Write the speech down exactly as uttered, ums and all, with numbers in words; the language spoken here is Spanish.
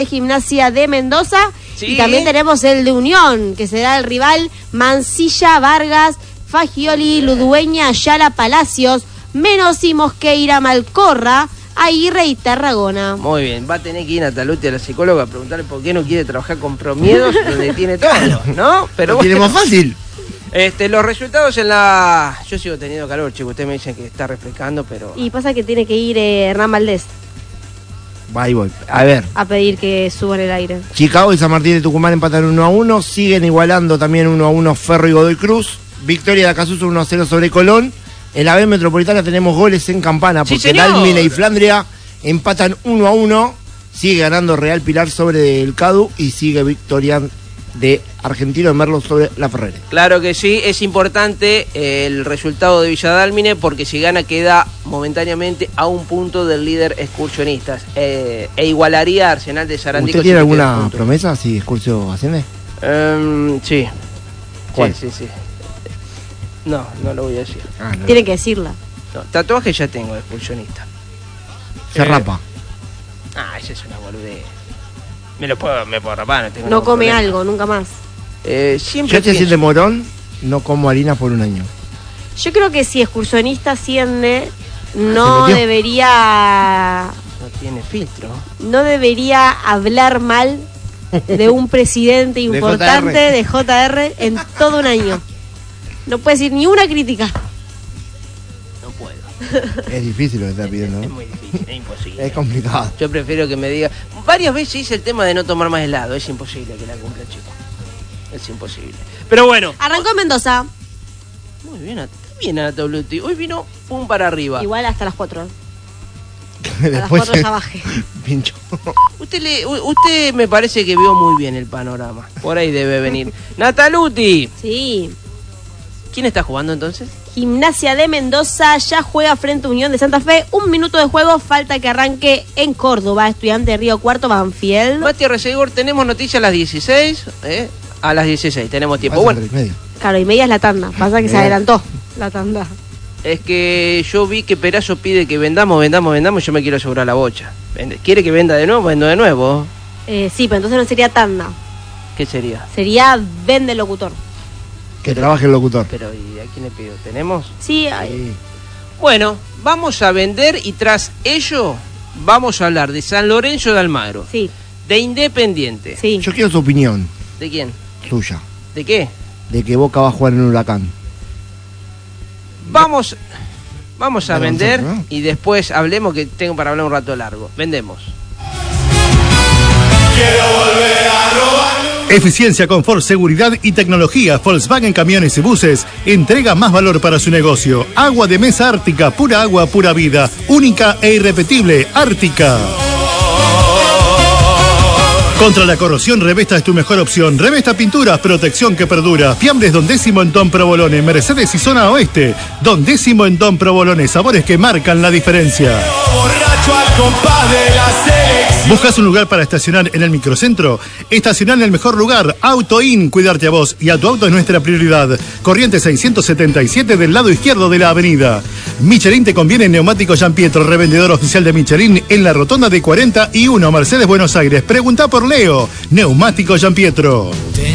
Gimnasia de Mendoza. Sí. Y también tenemos el de Unión, que será el rival Mansilla, Vargas, Fagioli, Ludueña, Ayala, Palacios, Menosí, Mosqueira, Malcorra, Aguirre y Tarragona. Muy bien, va a tener que ir Nataluti a la psicóloga a preguntarle por qué no quiere trabajar con Promiedos, donde tiene todo, ¿no? Pero lo tiene más fácil. Este, los resultados en la... Yo sigo teniendo calor, chicos, ustedes me dicen que está refrescando, pero... Y pasa que tiene que ir eh, Hernán Valdés Va y voy. A ver. a pedir que suban el aire. Chicago y San Martín de Tucumán empatan uno a uno. Siguen igualando también uno a uno Ferro y Godoy Cruz. Victoria de Acasuso uno a cero sobre Colón. En la B Metropolitana tenemos goles en campana, Sí, porque señor. Dálmine y Flandria empatan uno a uno. Sigue ganando Real Pilar sobre el Cadu y sigue victoria de Argentino de Merlo sobre la Ferrere. Claro que sí, es importante eh, el resultado de Villadálmine, porque si gana queda momentáneamente a un punto del líder excursionistas, eh, e igualaría a Arsenal de Sarandí. ¿Usted tiene alguna promesa si Excursio asciende? Um, sí. ¿Cuál? Sí, sí, sí. No, no lo voy a decir. Ah, no. Tiene que decirla. No, tatuaje ya tengo de excursionista. Se Eh, rapa. Ah, esa es una boludez. Me lo puedo, me puedo rapar, no tengo No ningún come problema. algo, nunca más. Eh, siempre Yo te pienso- siento morón, no como harina por un año. Yo creo que si excursionista asciende, ¿Se no metió? debería... No tiene filtro. no debería hablar mal de un presidente importante J R. de J R en todo un año. No puede decir ni una crítica. No puedo. Es difícil lo que está pidiendo, Es ¿no? muy difícil, es imposible. Es complicado. Yo prefiero que me diga... Varias veces hice el tema de no tomar más helado. Es imposible que la cumpla, chico. Es imposible. Pero bueno. Arrancó en Mendoza. Muy bien, está bien Anatoluti. Hoy vino pum para arriba. Igual hasta las cuatro. A las Después cuatro ya bajé. pincho. Usted, le, u- usted me parece que vio muy bien el panorama. Por ahí debe venir. Nataluti. Sí. ¿Quién está jugando entonces? Gimnasia de Mendoza ya juega frente a Unión de Santa Fe. Un minuto de juego, falta que arranque en Córdoba. Estudiante de Río Cuarto, Banfield. Mati Resegor, tenemos noticias a las dieciséis. ¿eh? A las dieciséis tenemos tiempo. Bueno, Claro, y media es la tanda. Pasa que se Bien. adelantó la tanda. es que yo vi que Perazo pide que vendamos, vendamos, vendamos. Y yo me quiero asegurar la bocha. Vende- ¿Quiere que venda de nuevo? Vendo de nuevo. Eh, sí, pero entonces no sería tanda. ¿Qué sería? Sería vende locutor. Que trabaje el locutor. Pero ¿y a quién le pido? ¿Tenemos? Sí, ay, Sí. Bueno, vamos a vender y tras ello vamos a hablar de San Lorenzo de Almagro, sí, de Independiente. sí. Yo quiero su opinión, ¿De quién? suya, ¿De qué? de que Boca va a jugar en Huracán. Vamos, vamos a Para vender nosotros, ¿no? y después hablemos, que tengo para hablar un rato largo. Vendemos. Eficiencia, confort, seguridad y tecnología. Volkswagen Camiones y Buses entrega más valor para su negocio. Agua de mesa Ártica, pura agua, pura vida. Única e irrepetible, Ártica. Contra la corrosión, Revesta es tu mejor opción. Revesta Pinturas, protección que perdura. Fiambres Don Décimo en Don Provolone, Mercedes y Zona Oeste. Don Décimo en Don Provolone, sabores que marcan la diferencia. ¿Buscas un lugar para estacionar en el microcentro? Estacionar en el mejor lugar. Auto In, cuidarte a vos y a tu auto es nuestra prioridad. Corrientes seiscientos setenta y siete del lado izquierdo de la avenida. Michelin te conviene en Neumático Jean Pietro, revendedor oficial de Michelin en la rotonda de cuarenta y uno, Mercedes, Buenos Aires. Pregunta por Leo. Neumático Jean Pietro.